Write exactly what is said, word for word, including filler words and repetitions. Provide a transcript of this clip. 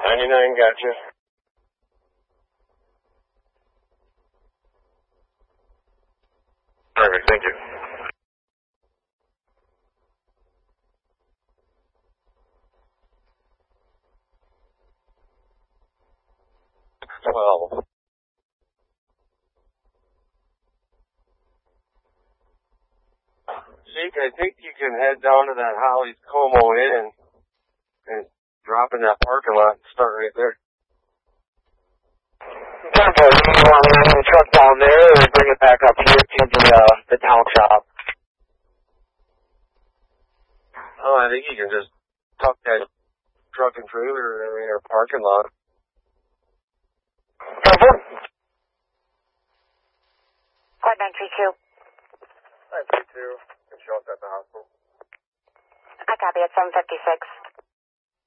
ninety-nine, gotcha. Perfect, thank you. twelve. Jake, I think you can head down to that Holly's Como Inn and, and drop in that parking lot and start right there. Temple, you want to run the truck down there or bring it back up here to the, uh, the town shop? Oh, I think you can just tuck that truck and trailer in our parking lot. Temple? Quad nine three two. nine three two. Can show up at the hospital. I copy at seven fifty-six.